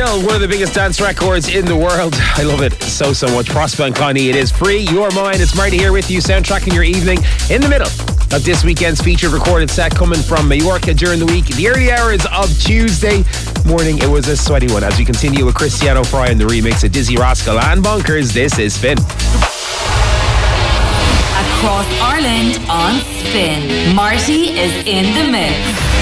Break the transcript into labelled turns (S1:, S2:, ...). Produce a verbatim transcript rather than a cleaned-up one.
S1: Still one of the biggest dance records in the world. I love it so, so much. Prosper and Connie, it is free. Your mind. It's Marty here with you, soundtracking your evening in the middle of this weekend's featured recorded set coming from Mallorca during the week. The early hours of Tuesday morning, it was a sweaty one as we continue with Cristiano Fry and the remix of Dizzy Rascal and Bonkers. This is Spin.
S2: Across Ireland on Spin, Marty is in the mix.